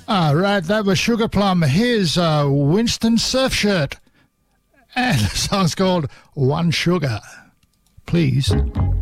All right, that was Sugar Plum. Here's Winston Surfshirt. And the song's called One Sugar. Please.